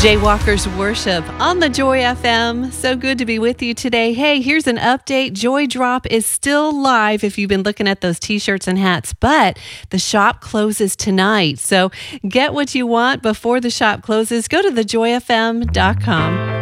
Jaywalkers Worship on the Joy FM. So good to be with you today. Hey, here's an update. Joy Drop is still live if you've been looking at those t-shirts and hats, but the shop closes tonight. So get what you want before the shop closes. Go to thejoyfm.com.